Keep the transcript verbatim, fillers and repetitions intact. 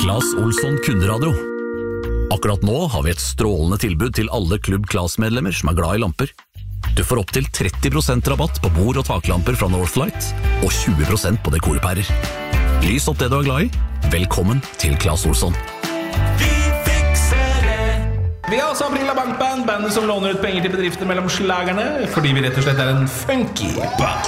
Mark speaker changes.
Speaker 1: Claes Olsson kunderadio. Akkurat nå har vi et strålende tilbud til alle Klubb Claes-medlemmer som er glad i lamper. Du får opp til tretti prosent rabatt på bord- og taklamper fra Northlight, og tjue prosent på dekorpærer. Lys opp det du er glad i. Velkommen til Claes Olsson.
Speaker 2: Vi fikser det. Vi har også Aprila Bankband, bandet som låner ut penger til bedrifter mellom slagerne, fordi vi rett og slett er en funky band.